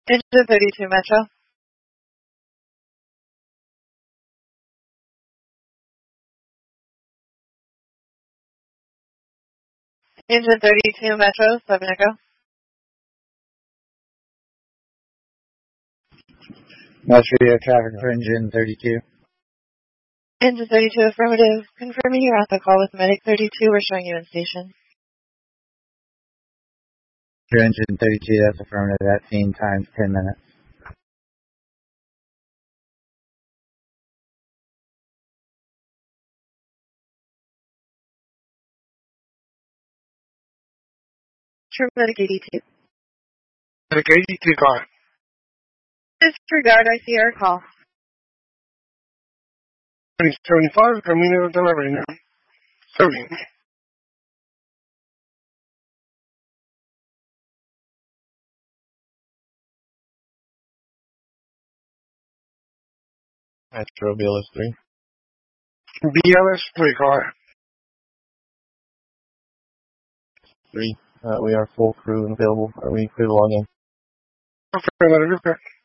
Engine 32 Metro. Engine 32 Metro, 7 Echo. Metro traffic for engine 32. Engine 32 affirmative. Confirming you're on the call with Medic 32. We're showing you in station. For engine 32, that's affirmative. That scene times 10 minutes. True Medic 82. Medic 82 call. Disregard ICR call. 75, Camino delivery now. 30. Metro BLS 3. BLS 3 call. 3. We are full crew and available. Are we clear to log in? Affirmative, okay.